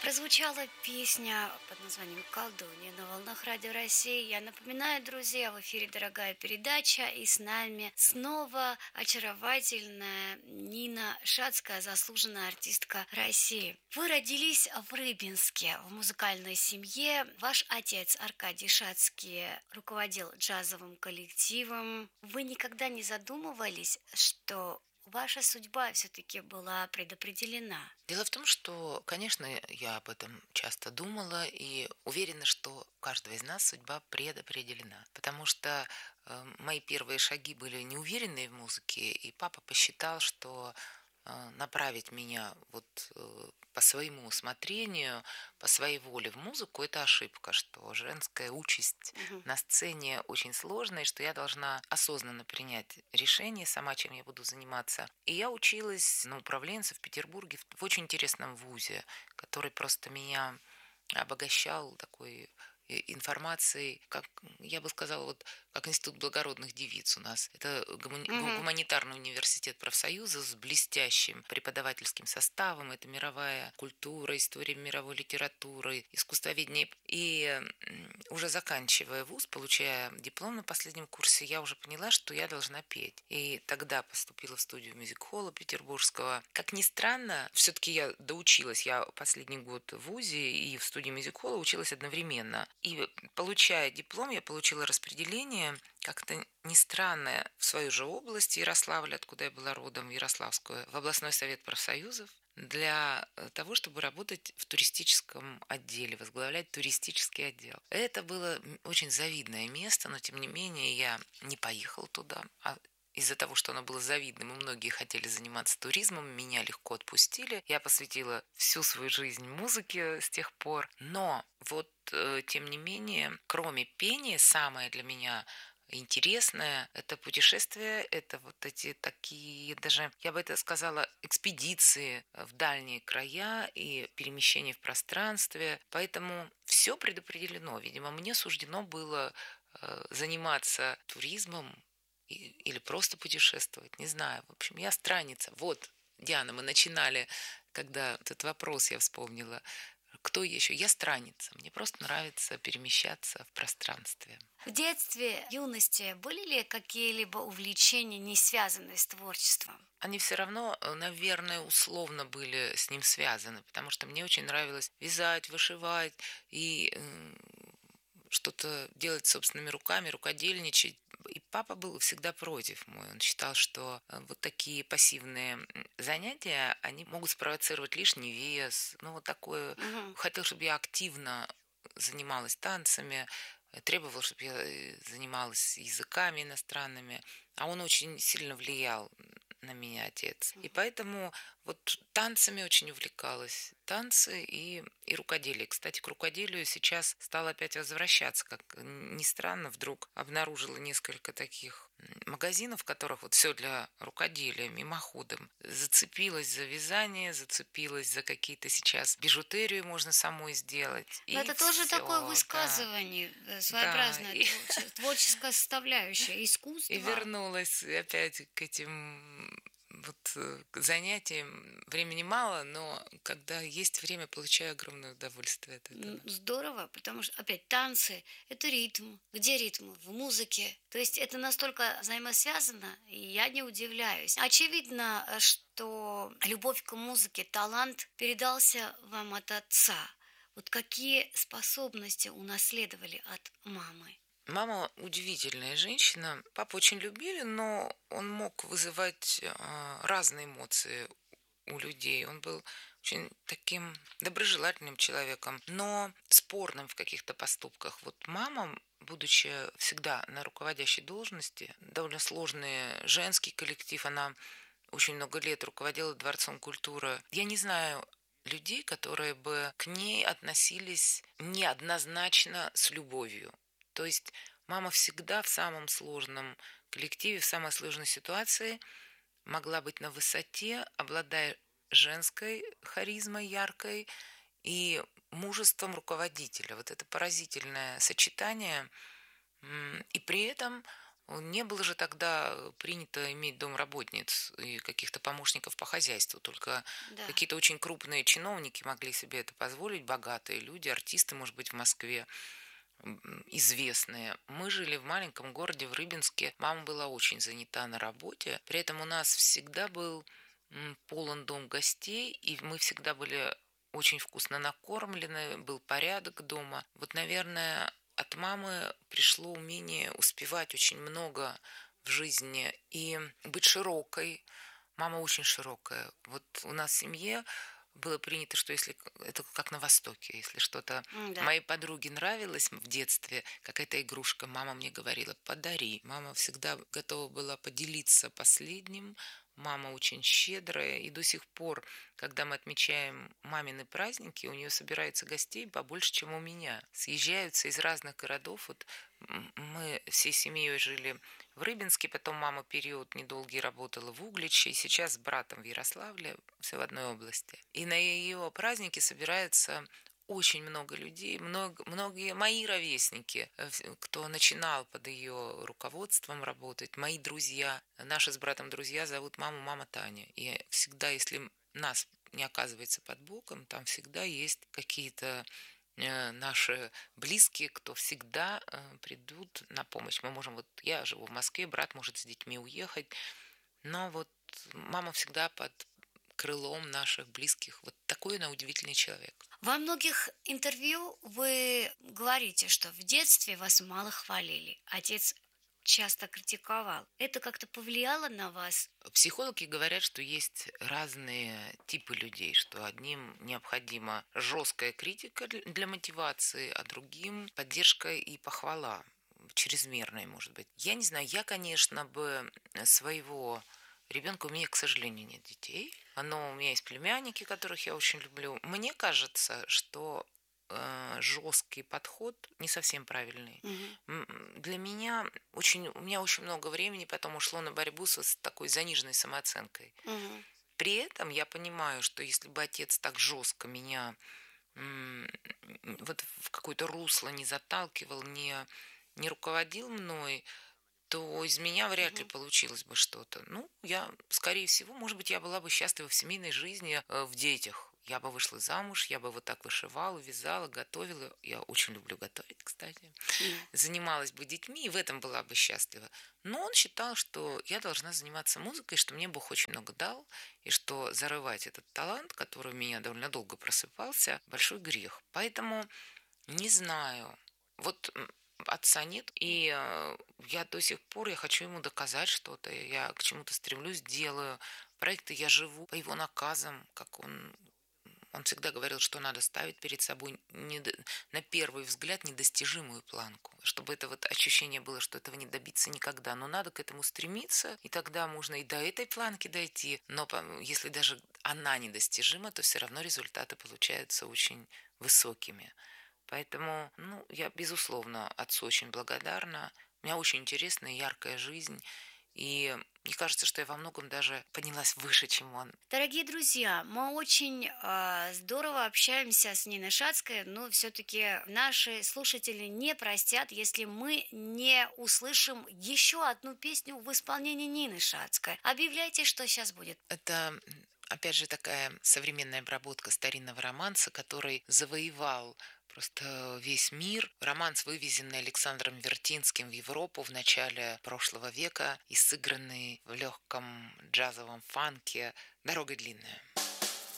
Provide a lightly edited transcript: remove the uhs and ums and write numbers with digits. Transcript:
Прозвучала песня под названием «Колдунья» на волнах Радио России. Я напоминаю, друзья, в эфире дорогая передача, и с нами снова очаровательная Нина Шацкая, заслуженная артистка России. Вы родились в Рыбинске, в музыкальной семье. Ваш отец Аркадий Шацкий руководил джазовым коллективом. Вы никогда не задумывались, что ваша судьба все-таки была предопределена? Дело в том, что, конечно, я об этом часто думала и уверена, что у каждого из нас судьба предопределена. Потому что мои первые шаги были неуверенные в музыке, и папа посчитал, что направить меня по своему усмотрению, по своей воле в музыку — это ошибка, что женская участь Мгм. на сцене очень сложная, и что я должна осознанно принять решение сама, чем я буду заниматься. И я училась на управленца в Петербурге в очень интересном вузе, который просто меня обогащал такой информацией, как, я бы сказала, вот как Институт благородных девиц у нас. Это Мгм. гуманитарный университет профсоюза с блестящим преподавательским составом. Это мировая культура, история мировой литературы, искусствоведение. И уже заканчивая вуз, получая диплом на последнем курсе, я уже поняла, что я должна петь. И тогда поступила в студию мюзик-холла петербургского. Как ни странно, все-таки я доучилась. Я последний год в вузе и в студии мюзик-холла училась одновременно. И получая диплом, я получила распределение, как-то не странное, в свою же область Ярославль, откуда я была родом, в Ярославскую, в областной совет профсоюзов, для того, чтобы работать в туристическом отделе, возглавлять туристический отдел. Это было очень завидное место, но тем не менее я не поехала туда, а из-за того, что оно было завидным, и многие хотели заниматься туризмом, меня легко отпустили. Я посвятила всю свою жизнь музыке с тех пор. Но тем не менее, кроме пения, самое для меня интересное — это путешествия, это вот эти такие, даже, я бы это сказала, экспедиции в дальние края и перемещение в пространстве. Поэтому все предопределено. Видимо, мне суждено было заниматься туризмом или просто путешествовать, не знаю. В общем, я странница. Вот, Диана, мы начинали, когда этот вопрос я вспомнила. Кто я еще? Я странница. Мне просто нравится перемещаться в пространстве. В детстве, юности были ли какие-либо увлечения, не связанные с творчеством? Они все равно, наверное, условно были с ним связаны, потому что мне очень нравилось вязать, вышивать и что-то делать собственными руками, рукодельничать. И папа был всегда против мой. Он считал, что вот такие пассивные занятия, они могут спровоцировать лишний вес. Ну, вот такое. Мгм. Хотел, чтобы я активно занималась танцами, требовал, чтобы я занималась языками иностранными. А он очень сильно влиял на меня, отец. И поэтому вот танцами очень увлекалась. Танцы и рукоделие. Кстати, к рукоделию сейчас стала опять возвращаться. Как ни странно, вдруг обнаружила несколько таких магазинов, в которых вот все для рукоделия, мимоходом. Зацепилась за вязание, зацепилась за какие-то сейчас бижутерию можно самой сделать. Но И это тоже такое все, да. высказывание, Да, своеобразная творческая составляющая и искусства. вернулась опять к этим к занятиям. Времени мало, но когда есть время, получаю огромное удовольствие от этого. Здорово, потому что, опять, танцы — это ритм. Где ритм? В музыке. То есть это настолько взаимосвязано, и я не удивляюсь. Очевидно, что любовь к музыке, талант передался вам от отца. Вот какие способности унаследовали от мамы? Мама удивительная женщина. Папу очень любили, но он мог вызывать разные эмоции у людей. Он был очень таким доброжелательным человеком, но спорным в каких-то поступках. Вот мама, будучи всегда на руководящей должности, довольно сложный женский коллектив, она очень много лет руководила Дворцом культуры. Я не знаю людей, которые бы к ней относились неоднозначно с любовью. То есть мама всегда в самом сложном коллективе, в самой сложной ситуации могла быть на высоте, обладая женской харизмой яркой и мужеством руководителя. Вот это поразительное сочетание. И при этом Не было же тогда принято иметь домработниц и каких-то помощников по хозяйству, только Да. какие-то очень крупные чиновники могли себе это позволить, богатые люди, артисты, может быть, в Москве известные. Мы жили в маленьком городе, в Рыбинске. Мама была очень занята на работе. При этом у нас всегда был полон дом гостей, и мы всегда были очень вкусно накормлены, был порядок дома. Вот, наверное, от мамы пришло умение успевать очень много в жизни и быть широкой. Мама очень широкая. Вот у нас в семье было принято, что если это как на Востоке, если что-то Да. моей подруге нравилось в детстве, какая-то игрушка, мама мне говорила, подари. Мама всегда готова была поделиться последним. Мама очень щедрая, и до сих пор, когда мы отмечаем мамины праздники, у нее собирается гостей побольше, чем у меня. Съезжаются из разных городов. Вот мы всей семьей жили в Рыбинске, потом мама период недолгий работала в Угличе, и сейчас с братом в Ярославле, все в одной области. И на ее праздники собирается очень много людей, многие мои ровесники, кто начинал под ее руководством работать, мои друзья, наши с братом друзья зовут маму мама Таня. И всегда, если нас не оказывается под боком, там всегда есть какие-то наши близкие, кто всегда придут на помощь. Мы можем, вот я живу в Москве, брат может с детьми уехать, но вот мама всегда под крылом наших близких. Вот такой она удивительный человек. Во многих интервью вы говорите, что в детстве вас мало хвалили. Отец часто критиковал. Это как-то повлияло на вас? Психологи говорят, что есть разные типы людей, что одним необходима жесткая критика для мотивации, а другим поддержка и похвала чрезмерная, может быть. Я не знаю, я, конечно, бы своего ребенка, у меня, к сожалению, нет детей, но у меня есть племянники, которых я очень люблю. Мне кажется, что жесткий подход не совсем правильный. Мгм. Для меня у меня очень много времени потом ушло на борьбу с такой заниженной самооценкой. Мгм. При этом я понимаю, что если бы отец так жестко меня м, вот в какое-то русло не заталкивал, не руководил мной, то из меня вряд ли Мгм. получилось бы что-то. Ну, я, скорее всего, может быть, я была бы счастлива в семейной жизни, в детях. Я бы вышла замуж, я бы вот так вышивала, вязала, готовила. Я очень люблю готовить, кстати. Да. Занималась бы детьми, и в этом была бы счастлива. Но он считал, что я должна заниматься музыкой, что мне Бог очень много дал, и что зарывать этот талант, который у меня довольно долго просыпался, большой грех. Поэтому не знаю. Вот отца нет, и я до сих пор, я хочу ему доказать что-то, я к чему-то стремлюсь, делаю проекты, я живу по его наказам, как он всегда говорил, что надо ставить перед собой на первый взгляд недостижимую планку, чтобы это вот ощущение было, что этого не добиться никогда, но надо к этому стремиться, и тогда можно и до этой планки дойти, но если даже она недостижима, то все равно результаты получаются очень высокими. Поэтому, ну, я, безусловно, отцу очень благодарна. У меня очень интересная, яркая жизнь. И мне кажется, что я во многом даже поднялась выше, чем он. Дорогие друзья, мы очень здорово общаемся с Ниной Шацкой, но все-таки наши слушатели не простят, если мы не услышим еще одну песню в исполнении Нины Шацкой. Объявляйте, что сейчас будет. Это, опять же, такая современная обработка старинного романса, который завоевал просто весь мир. Романс, вывезенный Александром Вертинским в Европу в начале прошлого века и сыгранный в легком джазовом фанке «Дорога длинная».